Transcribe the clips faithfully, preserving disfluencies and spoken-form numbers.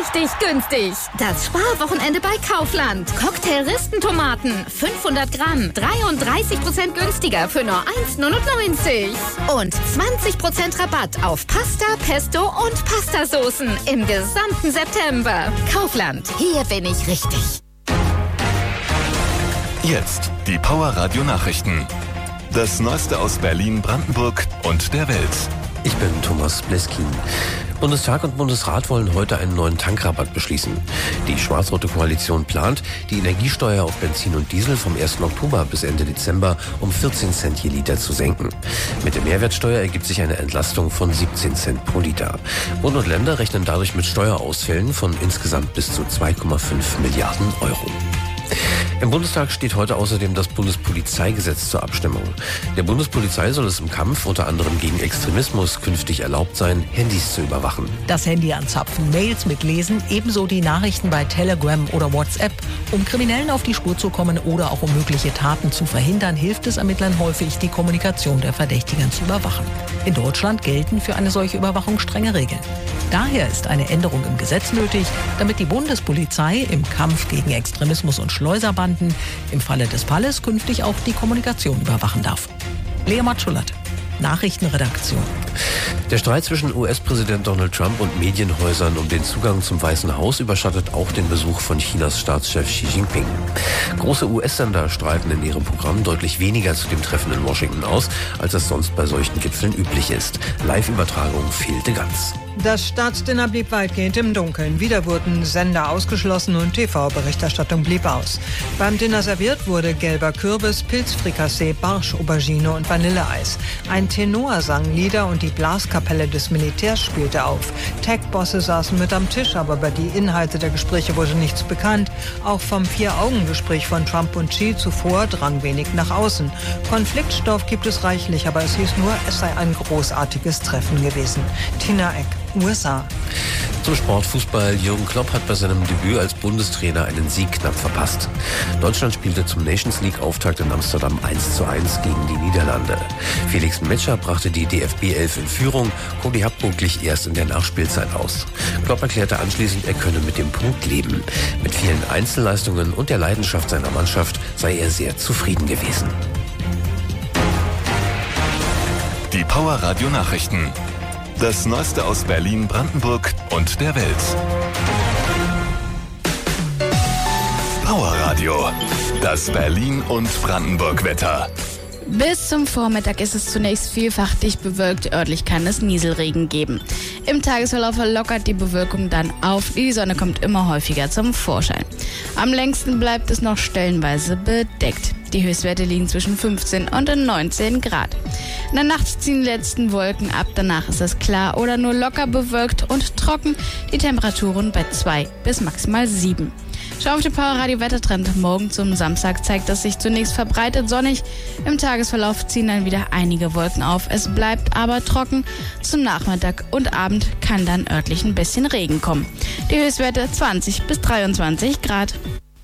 richtig günstig. Das Sparwochenende bei Kaufland. Cocktail-Ristentomaten, fünfhundert Gramm, dreiunddreißig Prozent günstiger für nur eins Komma neunundneunzig. Und zwanzig Prozent Rabatt auf Pasta, Pesto und Pastasoßen im gesamten September. Kaufland, hier bin ich richtig. Jetzt die Power Radio Nachrichten. Das Neueste aus Berlin, Brandenburg und der Welt. Ich bin Thomas Bleskin. Bundestag und Bundesrat wollen heute einen neuen Tankrabatt beschließen. Die schwarz-rote Koalition plant, die Energiesteuer auf Benzin und Diesel vom ersten Oktober bis Ende Dezember um vierzehn Cent je Liter zu senken. Mit der Mehrwertsteuer ergibt sich eine Entlastung von siebzehn Cent pro Liter. Bund und Länder rechnen dadurch mit Steuerausfällen von insgesamt bis zu zwei Komma fünf Milliarden Euro. Im Bundestag steht heute außerdem das Bundespolizeigesetz zur Abstimmung. Der Bundespolizei soll es im Kampf unter anderem gegen Extremismus künftig erlaubt sein, Handys zu überwachen. Das Handy anzapfen, Mails mitlesen, ebenso die Nachrichten bei Telegram oder WhatsApp. Um Kriminellen auf die Spur zu kommen oder auch um mögliche Taten zu verhindern, hilft es Ermittlern häufig, die Kommunikation der Verdächtigen zu überwachen. In Deutschland gelten für eine solche Überwachung strenge Regeln. Daher ist eine Änderung im Gesetz nötig, damit die Bundespolizei im Kampf gegen Extremismus und Schleuserbanden im Falle des Falles künftig auch die Kommunikation überwachen darf. Lea Matschulat, Nachrichtenredaktion. Der Streit zwischen U S-Präsident Donald Trump und Medienhäusern um den Zugang zum Weißen Haus überschattet auch den Besuch von Chinas Staatschef Xi Jinping. Große U S-Sender streiten in ihrem Programm deutlich weniger zu dem Treffen in Washington aus, als das sonst bei solchen Gipfeln üblich ist. Live-Übertragung fehlte ganz. Das Staatsdinner blieb weitgehend im Dunkeln. Wieder wurden Sender ausgeschlossen und T V-Berichterstattung blieb aus. Beim Dinner serviert wurde gelber Kürbis, Pilzfrikassee, Barsch, Aubergine und Vanilleeis. Ein Tenor sang Lieder und die Blaskapelle des Militärs spielte auf. Tech-Bosse saßen mit am Tisch, aber über die Inhalte der Gespräche wurde nichts bekannt. Auch vom Vier-Augen-Gespräch von Trump und Xi zuvor drang wenig nach außen. Konfliktstoff gibt es reichlich, aber es hieß nur, es sei ein großartiges Treffen gewesen. Tina Eck, U S A. Zum Sportfußball. Jürgen Klopp hat bei seinem Debüt als Bundestrainer einen Sieg knapp verpasst. Deutschland spielte zum Nations League-Auftakt in Amsterdam eins zu eins gegen die Niederlande. Felix Metscher brachte die D F B elf in Führung, Cody Hapko glich erst in der Nachspielzeit aus. Klopp erklärte anschließend, er könne mit dem Punkt leben. Mit vielen Einzelleistungen und der Leidenschaft seiner Mannschaft sei er sehr zufrieden gewesen. Die Power Radio Nachrichten. Das Neueste aus Berlin, Brandenburg und der Welt. Power Radio. Das Berlin- und Brandenburg-Wetter. Bis zum Vormittag ist es zunächst vielfach dicht bewölkt, örtlich kann es Nieselregen geben. Im Tagesverlauf lockert die Bewölkung dann auf, die Sonne kommt immer häufiger zum Vorschein. Am längsten bleibt es noch stellenweise bedeckt. Die Höchstwerte liegen zwischen fünfzehn und neunzehn Grad. In der Nacht ziehen die letzten Wolken ab, danach ist es klar oder nur locker bewölkt und trocken, die Temperaturen bei zwei bis maximal sieben. Schau auf den Power Radio Wettertrend. Morgen zum Samstag zeigt es sich zunächst verbreitet sonnig. Im Tagesverlauf ziehen dann wieder einige Wolken auf. Es bleibt aber trocken. Zum Nachmittag und Abend kann dann örtlich ein bisschen Regen kommen. Die Höchstwerte zwanzig bis dreiundzwanzig Grad.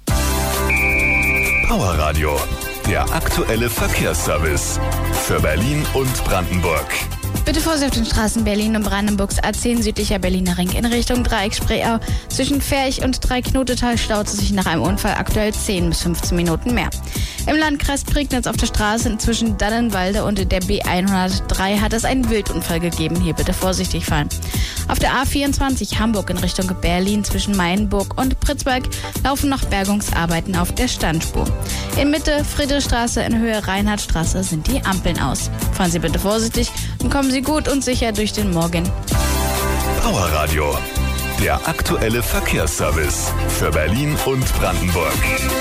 Power Radio, der aktuelle Verkehrsservice für Berlin und Brandenburg. Bitte Vorsicht auf den Straßen Berlin und Brandenburgs A zehn südlicher Berliner Ring in Richtung Dreieck-Spreeau. Zwischen Ferch und Dreiknotetal staut es sich nach einem Unfall aktuell zehn bis fünfzehn Minuten mehr. Im Landkreis Prignitz auf der Straße zwischen Dannenwalde und der B hundertdrei hat es einen Wildunfall gegeben. Hier bitte vorsichtig fahren. Auf der A vierundzwanzig Hamburg in Richtung Berlin zwischen Mayenburg und Pritzberg laufen noch Bergungsarbeiten auf der Standspur. In Mitte Friedrichstraße in Höhe Reinhardtstraße sind die Ampeln aus. Fahren Sie bitte vorsichtig und kommen Sie gut und sicher durch den Morgen. Power Radio, der aktuelle Verkehrsservice für Berlin und Brandenburg.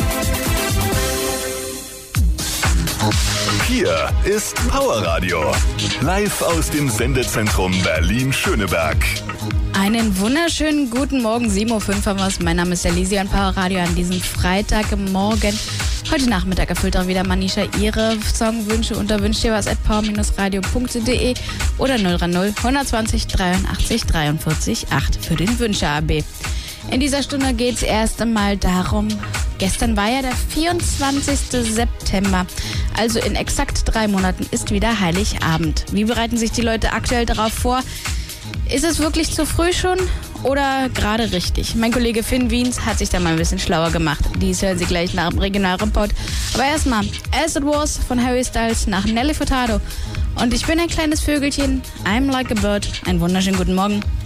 Hier ist Power Radio, live aus dem Sendezentrum Berlin-Schöneberg. Einen wunderschönen guten Morgen, sieben Uhr fünf haben wir es. Mein Name ist Alicia und Power Radio an diesem Freitagmorgen. Heute Nachmittag erfüllt auch wieder Manisha ihre Songwünsche unter wünscht dir was at power radio punkt de oder null drei null hundertzwanzig dreiundachtzig dreiundvierzig acht für den Wünsche-A B. In dieser Stunde geht es erst einmal darum, gestern war ja der vierundzwanzigster September, also in exakt drei Monaten ist wieder Heiligabend. Wie bereiten sich die Leute aktuell darauf vor? Ist es wirklich zu früh schon oder gerade richtig? Mein Kollege Finn Wiens hat sich da mal ein bisschen schlauer gemacht. Dies hören Sie gleich nach dem Regionalreport. Aber erstmal As It Was von Harry Styles nach Nelly Furtado. Und ich bin ein kleines Vögelchen. I'm like a bird. Einen wunderschönen guten Morgen.